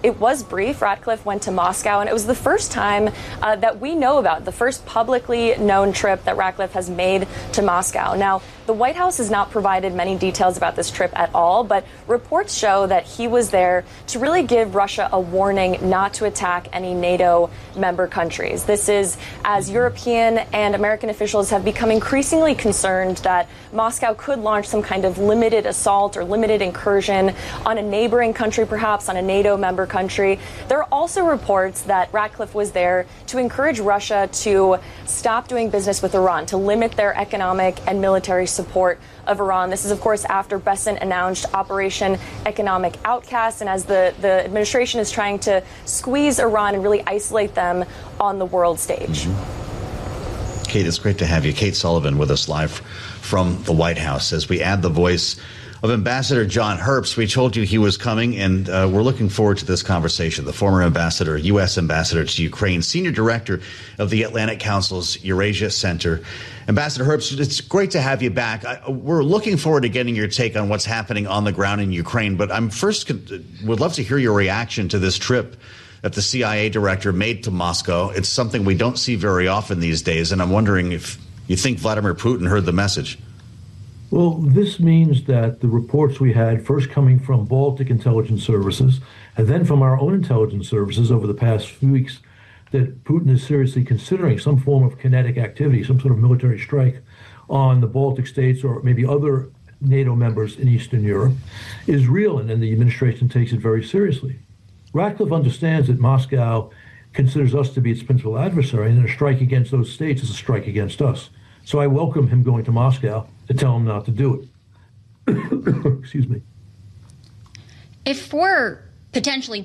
It was brief. Ratcliffe went to Moscow, and it was the first time that we know about, the first publicly known trip that Ratcliffe has made to Moscow. Now, the White House has not provided many details about this trip at all, but reports show that he was there to really give Russia a warning not to attack any NATO member countries. This is as European and American officials have become increasingly concerned that Moscow could launch some kind of limited assault or limited incursion on a neighboring country, perhaps on a NATO member country. There are also reports that Ratcliffe was there to encourage Russia to stop doing business with Iran, to limit their economic and military support of Iran. This is, of course, after Bessent announced Operation Economic Outcast, and as the administration is trying to squeeze Iran and really isolate them on the world stage. Mm-hmm. Kate, it's great to have you. Kate Sullivan with us live from the White House as we add the voice of Ambassador John Herbst. We told you he was coming, and we're looking forward to this conversation. The former ambassador, U.S. ambassador to Ukraine, senior director of the Atlantic Council's Eurasia Center. Ambassador Herbst, it's great to have you back. We're looking forward to getting your take on what's happening on the ground in Ukraine, but I'm first would love to hear your reaction to this trip that the CIA director made to Moscow. It's something we don't see very often these days, and I'm wondering if you think Vladimir Putin heard the message. Well, this means that the reports we had, first coming from Baltic intelligence services, and then from our own intelligence services over the past few weeks, that Putin is seriously considering some form of kinetic activity, some sort of military strike on the Baltic states or maybe other NATO members in Eastern Europe, is real, and then the administration takes it very seriously. Ratcliffe understands that Moscow considers us to be its principal adversary, and a strike against those states is a strike against us. So I welcome him going to Moscow to tell him not to do it. Excuse me. If we're potentially